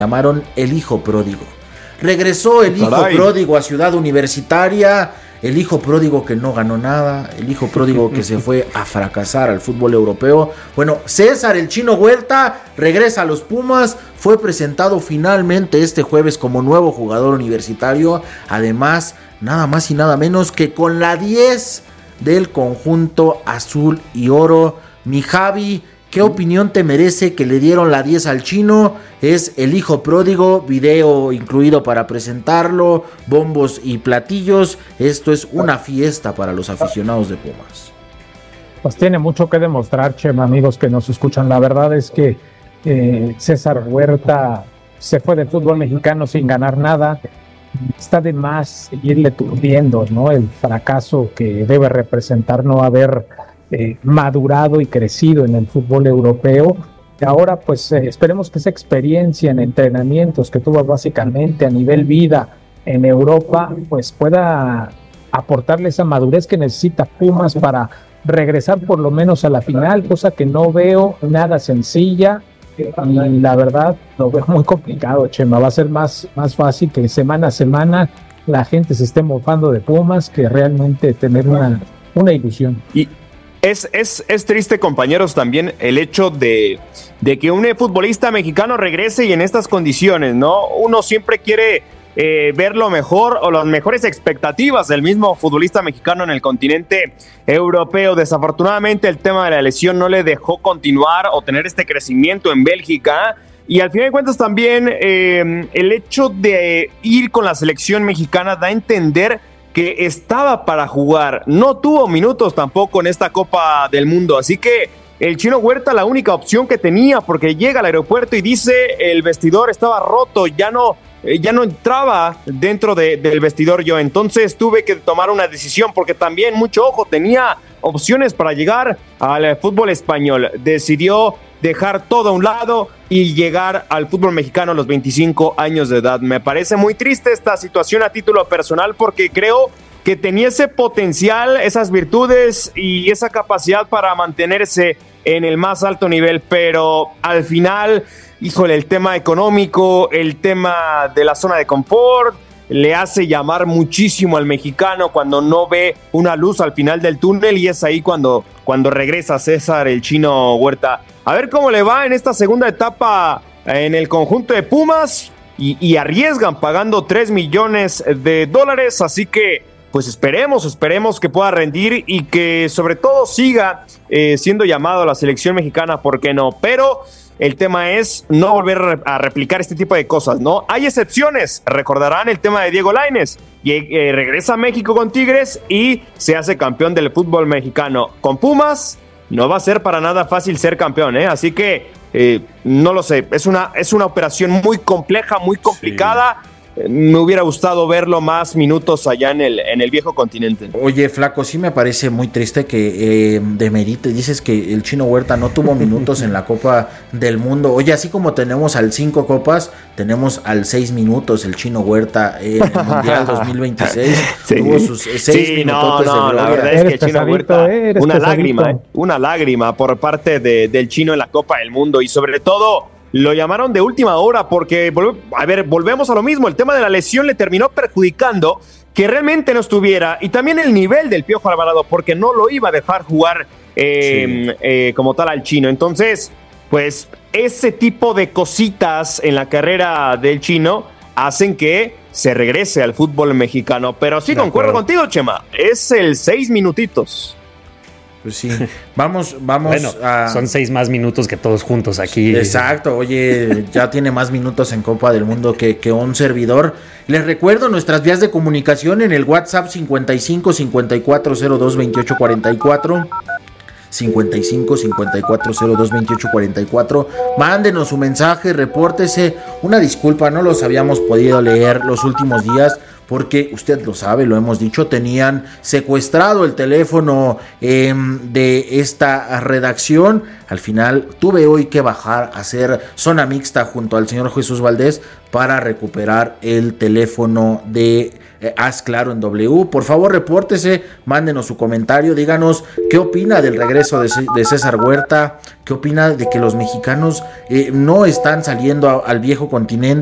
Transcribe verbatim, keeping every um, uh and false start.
llamaron el hijo pródigo. Regresó el hijo Caray. pródigo a Ciudad Universitaria, el hijo pródigo que no ganó nada, el hijo pródigo que se fue a fracasar al fútbol europeo. Bueno, César el Chino Huerta regresa a los Pumas, fue presentado finalmente este jueves como nuevo jugador universitario, además nada más y nada menos que con la diez del conjunto azul y oro. Mi Javi, ¿qué opinión te merece que le dieron la diez al Chino? Es el hijo pródigo, video incluido para presentarlo, bombos y platillos. Esto es una fiesta para los aficionados de Pumas. Pues tiene mucho que demostrar, Chema, amigos que nos escuchan. La verdad es que eh, César Huerta se fue del fútbol mexicano sin ganar nada. Está de más seguirle turbiendo, ¿no? El fracaso que debe representar no haber eh, madurado y crecido en el fútbol europeo. Ahora pues eh, esperemos que esa experiencia en entrenamientos que tuvo básicamente a nivel vida en Europa pues pueda aportarle esa madurez que necesita Pumas para regresar por lo menos a la final, cosa que no veo nada sencilla y la verdad lo veo muy complicado, Chema. Va a ser más, más fácil que semana a semana la gente se esté mofando de Pumas que realmente tener una, una ilusión. Y Es, es, es triste, compañeros, también el hecho de, de que un futbolista mexicano regrese y en estas condiciones, ¿no? Uno siempre quiere eh, ver lo mejor o las mejores expectativas del mismo futbolista mexicano en el continente europeo. Desafortunadamente el tema de la lesión no le dejó continuar o tener este crecimiento en Bélgica. Y al final de cuentas también eh, el hecho de ir con la selección mexicana da a entender que estaba para jugar, no tuvo minutos tampoco en esta Copa del Mundo, así que el Chino Huerta la única opción que tenía, porque llega al aeropuerto y dice el vestidor estaba roto, ya no, ya no entraba dentro de, del vestidor yo, entonces tuve que tomar una decisión, porque también, mucho ojo, tenía opciones para llegar al fútbol español, decidió dejar todo a un lado y llegar al fútbol mexicano a los veinticinco años de edad. Me parece muy triste esta situación a título personal porque creo que tenía ese potencial, esas virtudes y esa capacidad para mantenerse en el más alto nivel, pero al final, híjole, el tema económico, el tema de la zona de confort, le hace llamar muchísimo al mexicano cuando no ve una luz al final del túnel y es ahí cuando, cuando regresa César el Chino Huerta. A ver cómo le va en esta segunda etapa en el conjunto de Pumas y, y arriesgan pagando tres millones de dólares, así que pues esperemos, esperemos que pueda rendir y que sobre todo siga eh, siendo llamado a la selección mexicana, ¿por qué no? Pero el tema es no volver a replicar este tipo de cosas, ¿no? Hay excepciones, recordarán el tema de Diego Lainez, y eh, regresa a México con Tigres y se hace campeón del fútbol mexicano. Con Pumas no va a ser para nada fácil ser campeón, ¿eh? Así que eh, no lo sé, es una, es una operación muy compleja, muy complicada. Sí. Me hubiera gustado verlo más minutos allá en el, en el viejo continente. Oye, Flaco, sí me parece muy triste que eh, demerite. Dices que el Chino Huerta no tuvo minutos en la Copa del Mundo. Oye, así como tenemos al cinco copas, tenemos al seis minutos el Chino Huerta en el Mundial dos mil veintiséis. Sí. Tuvo sus seis sí, minutos no, no, de gloria. la verdad es que el Chino Huerta, eh, una pesadito. lágrima, eh, una lágrima por parte de, del Chino en la Copa del Mundo y sobre todo lo llamaron de última hora porque, a ver, volvemos a lo mismo, el tema de la lesión le terminó perjudicando que realmente no estuviera, y también el nivel del Piojo Alvarado, porque no lo iba a dejar jugar eh, sí. eh, como tal al Chino. Entonces, pues, ese tipo de cositas en la carrera del Chino hacen que se regrese al fútbol mexicano. Pero sí, de concuerdo acuerdo. contigo, Chema, es el seis minutitos. Pues sí, vamos, vamos bueno, a... son seis más minutos que todos juntos aquí. Exacto, oye, ya tiene más minutos en Copa del Mundo que, que un servidor. Les recuerdo nuestras vías de comunicación en el WhatsApp cincuenta y cinco, cincuenta y cuatro, cero dos, veintiocho, cuarenta y cuatro. cincuenta y cinco, cincuenta y cuatro, cero dos, veintiocho, cuarenta y cuatro. Mándenos su mensaje, repórtese. Una disculpa, no los habíamos podido leer los últimos días porque usted lo sabe, lo hemos dicho, tenían secuestrado el teléfono eh, de esta redacción. Al final tuve hoy que bajar a hacer zona mixta junto al señor Jesús Valdés para recuperar el teléfono de eh, Haz Claro en W. Por favor, repórtese, mándenos su comentario, díganos qué opina del regreso de, C- de César Huerta, qué opina de que los mexicanos eh, no están saliendo a, al viejo continente.